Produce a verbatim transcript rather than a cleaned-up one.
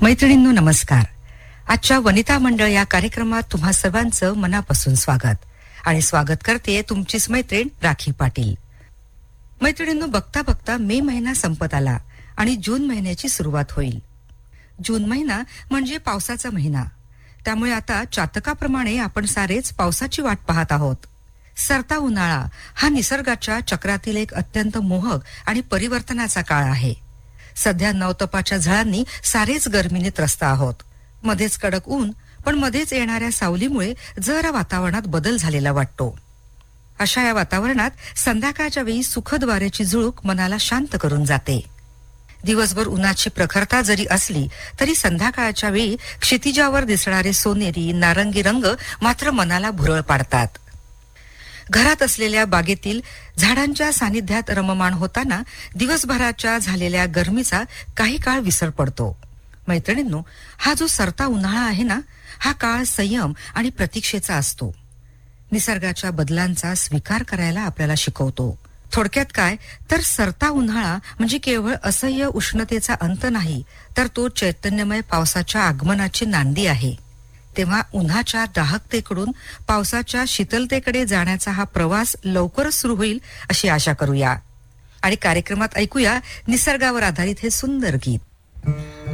मैत्रिणींनो नमस्कार. आजच्या वनिता मंडळ या कार्यक्रमात तुम्हा सर्वांचं मनापासून स्वागत आणि स्वागत करते तुमचीच मैत्रीण राखी पाटील. मैत्रिणींनो, बघता बघता मे महिना संपत आला आणि जून महिन्याची सुरुवात होईल. जून महिना म्हणजे पावसाचा महिना. त्यामुळे आता चातकाप्रमाणे आपण सारेच पावसाची वाट पाहत आहोत. सरता उन्हाळा हा निसर्गाच्या चक्रातील एक अत्यंत मोहक आणि परिवर्तनाचा काळ आहे. सध्या नवतपाच्या झळांनी सारेच गर्मीने त्रस्त आहोत. मध्येच कडक ऊन, पण मध्येच येणाऱ्या सावलीमुळे जरा वातावरणात बदल झालेला वाटतो. अशा या वातावरणात संध्याकाळच्या वेळी सुखद वाऱ्याची झुळूक मनाला शांत करून जाते. दिवसभर उन्हाची प्रखरता जरी असली तरी संध्याकाळच्या वेळी क्षितिजावर दिसणारे सोनेरी नारंगी रंग मात्र मनाला भुरळ पाडतात. घरात असलेल्या बागेतील झाडांच्या सानिध्यात रममाण होताना दिवसभराच्या झालेल्या गरमीचा काही काळ विसर पडतो. मैत्रिणींनो, हा जो सरता उन्हाळा आहे ना, हा काळ संयम आणि प्रतीक्षेचा असतो. निसर्गाच्या बदलांचा स्वीकार करायला आपल्याला शिकवतो. थोडक्यात काय तर सरता उन्हाळा म्हणजे केवळ असह्य उष्णतेचा अंत नाही, तर तो चैतन्यमय पावसाच्या आगमनाची नांदी आहे. तेव्हा उन्हाच्या दाहकतेकडून पावसाच्या शीतलतेकडे जाण्याचा हा प्रवास लवकरच सुरू होईल अशी आशा करूया. आणि कार्यक्रमात ऐकूया निसर्गावर आधारित हे सुंदर गीत.